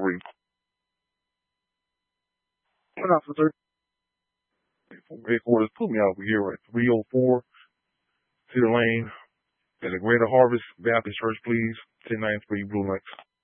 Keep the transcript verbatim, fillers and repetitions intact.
three. One officer. From headquarters, put me over here at three oh four Cedar Lane at the Greater Harvest Baptist Church, please. ten ninety-three Blue Links.